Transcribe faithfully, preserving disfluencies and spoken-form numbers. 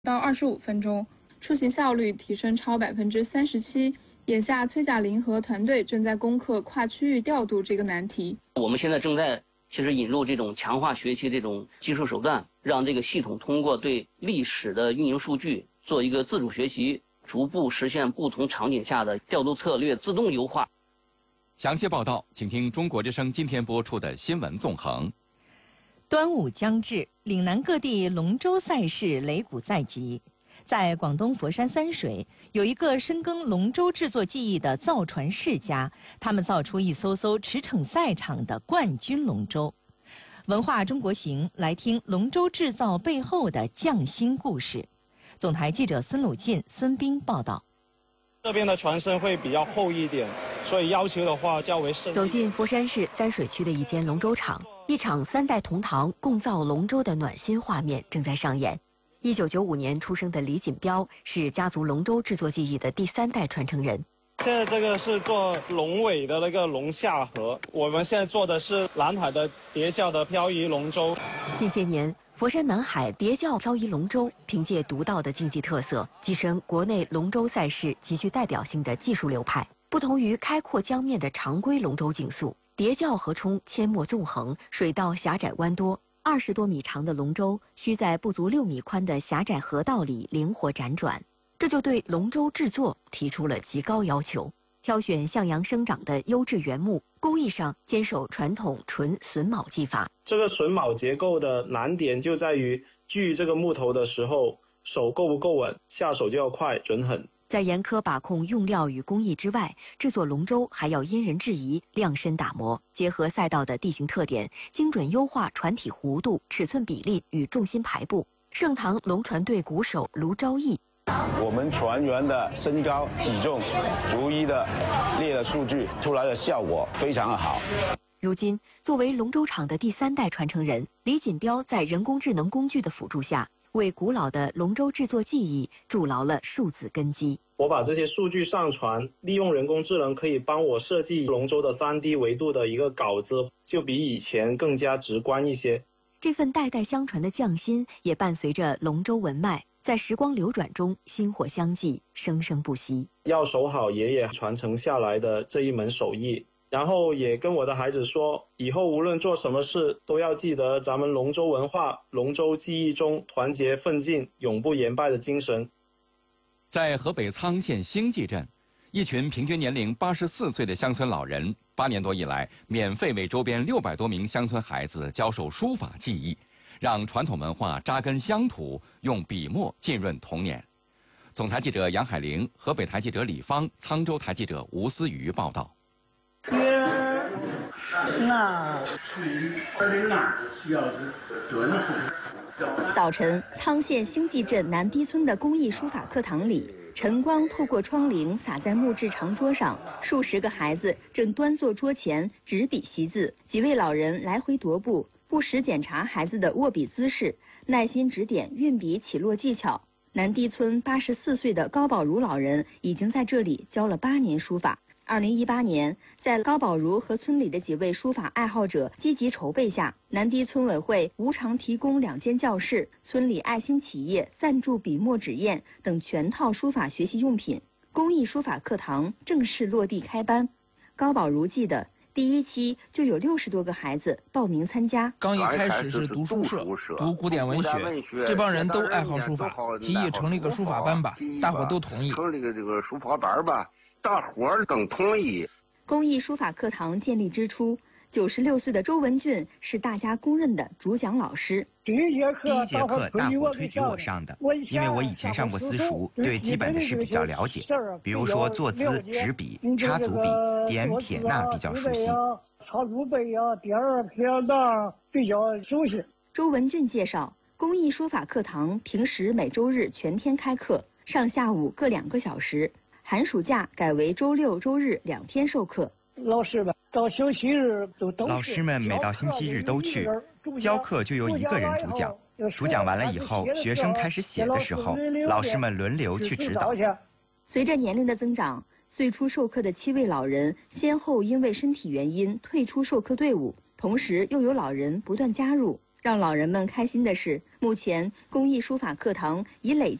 到二十五分钟，出行效率提升超百分之三十七。眼下，崔甲林和团队正在攻克跨区域调度这个难题。 我们现在正在其实引入这种强化学习这种技术手段，让这个系统通过对历史的运营数据做一个自主学习，逐步实现不同场景下的调度策略自动优化。 详细报道，请听中国之声今天播出的新闻纵横。 端午将至，岭南各地龙舟赛事擂鼓在即。在广东佛山三水，有一个深耕龙舟制作技艺的造船世家，他们造出一艘艘驰骋赛场的冠军龙舟。文化中国行来听龙舟制造背后的匠心故事。总台记者孙鲁进、孙斌报道。 这边的船身会比较厚一点，所以要求的话较为深。 走进佛山市三水区的一间龙舟厂，一场三代同堂共造龙舟的暖心画面正在上演。一九九五年出生的李锦标是家族龙舟制作技艺的第三代传承人。 现在这个是做龙尾的那个龙下河，我们现在做的是南海的叠教的漂移龙舟。 近些年，佛山南海叠教漂移龙舟凭借独到的竞技特色，跻身国内龙舟赛事极具代表性的技术流派。不同于开阔江面的常规龙舟竞速，叠教河冲阡陌纵横，水道狭窄弯多。二十多米长的龙舟需在不足六米宽的狭窄河道里灵活辗转，这就对龙舟制作提出了极高要求。挑选向阳生长的优质原木，工艺上坚守传统纯榫卯技法。 这个榫卯结构的难点就在于锯这个木头的时候，手够不够稳，下手就要快准狠。 在严苛把控用料与工艺之外，制作龙舟还要因人制宜，量身打磨，结合赛道的地形特点，精准优化船体弧度、尺寸比例与重心排布。盛唐龙船队鼓手卢昭义， 我们船员的身高、体重逐一的列了数据，出来的效果非常的好。 如今，作为龙舟厂的第三代传承人，李锦标在人工智能工具的辅助下，为古老的龙舟制作技艺筑牢了数字根基。 我把这些数据上传，利用人工智能可以帮我设计龙舟的 三 D 维度的一个稿子，就比以前更加直观一些。 这份代代相传的匠心也伴随着龙舟文脉，在时光流转中薪火相继，生生不息。 要守好爷爷传承下来的这一门手艺，然后也跟我的孩子说，以后无论做什么事，都要记得咱们龙舟文化、龙舟技艺中团结奋进、永不言败的精神。 在河北沧县兴济镇，一群平均年龄八十四岁的乡村老人，八年多以来，免费为周边六百多名乡村孩子教授书法技艺，让传统文化扎根乡土，用笔墨浸润童年。总台记者杨海玲，河北台记者李芳，沧州台记者吴思瑜报道。 早晨，沧县兴济镇南堤村的公益书法课堂里，晨光透过窗棂洒在木质长桌上，数十个孩子正端坐桌前执笔习字，几位老人来回踱步，不时检查孩子的握笔姿势，耐心指点运笔起落技巧。南堤村八十四岁的高宝如老人已经在这里教了八年书法。二零一八年，在高宝如和村里的几位书法爱好者积极筹备下，南堤村委会无偿提供两间教室，村里爱心企业赞助笔墨纸砚等全套书法学习用品，公益书法课堂正式落地开班。高宝如记得，第一期就有六十多个孩子报名参加。 刚一开始是读书社，读古典文学，这帮人都爱好书法，提议成立个书法班吧，大伙都同意。 成立个这个书法班吧。大伙儿更同意。 公益书法课堂建立之初，九十六岁的周文俊是大家公认的主讲老师。 第一节课大伙推举我上的，因为我以前上过私塾，对基本的事比较了解，比如说坐姿、执笔、插足笔、点撇捺比较熟悉。 擦竹背啊、点儿撇捺比较熟悉。 周文俊介绍，公益书法课堂平时每周日全天开课，上下午各两个小时。寒暑假改为周六周日两天授课。 老师们到星期日都都老师们每到星期日都去教课，就由一个人主讲，主讲完了以后，学生开始写的时候，老师们轮流去指导。 随着年龄的增长，最初授课的七位老人先后因为身体原因退出授课队伍，同时又有老人不断加入。让老人们开心的是， 目前，公益书法课堂已累